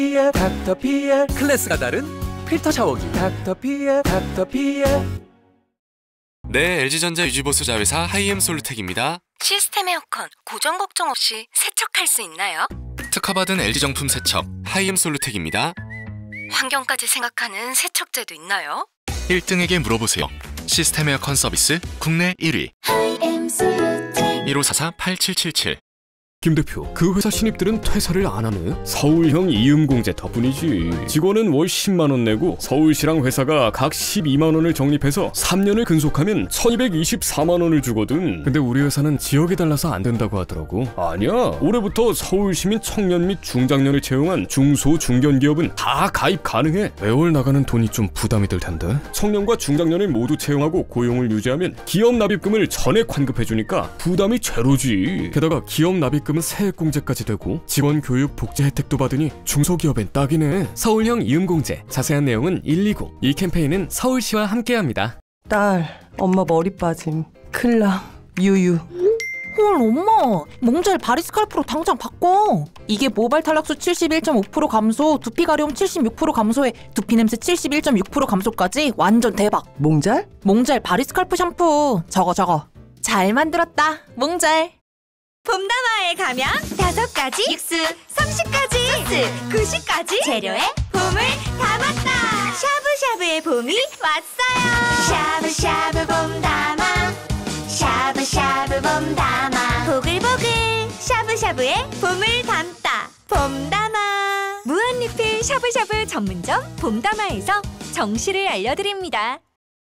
닥터피엘 클래스가 다른 필터 샤워기 닥터피엘 네, LG전자 유지보수 자회사 하이엠솔루텍입니다. 시스템 에어컨 고장 걱정 없이 세척할 수 있나요? 특허받은 LG정품 세척 하이엠솔루텍입니다. 환경까지 생각하는 세척제도 있나요? 1등에게 물어보세요. 시스템 에어컨 서비스 국내 1위 1544-8777. 김 대표, 그 회사 신입들은 퇴사를 안 하네? 서울형 이음공제 덕분이지. 직원은 월 10만 원 내고 서울시랑 회사가 각 12만 원을 적립해서 3년을 근속하면 1224만 원을 주거든. 근데 우리 회사는 지역이 달라서 안 된다고 하더라고. 아니야, 올해부터 서울시민 청년 및 중장년을 채용한 중소 중견기업은 다 가입 가능해. 매월 나가는 돈이 좀 부담이 될 텐데. 청년과 중장년을 모두 채용하고 고용을 유지하면 기업 납입금을 전액 환급해주니까 부담이 제로지. 게다가 기업 납입금 은 세액공제까지 되고 직원 교육 복지 혜택도 받으니 중소기업엔 딱이네. 서울형 이음공제, 자세한 내용은 120. 이 캠페인은 서울시와 함께합니다. 딸, 엄마 머리 빠짐. 클라, 유유. 헐, 엄마, 몽젤 바리스칼프로 당장 바꿔. 이게 모발 탈락수 71.5% 감소, 두피 가려움 76% 감소에 두피 냄새 71.6% 감소까지 완전 대박. 몽젤? 몽젤 바리스칼프 샴푸. 저거 잘 만들었다, 몽젤. 봄다마에 가면 5가지 육수, 30가지 소스, 90가지 재료에 봄을 담았다. 샤브샤브의 봄이 왔어요. 샤브샤브 봄다마, 샤브샤브 봄다마, 보글보글 샤브샤브의 봄을 담다. 봄다마 무한리필 샤브샤브 전문점 봄다마에서 정시를 알려드립니다.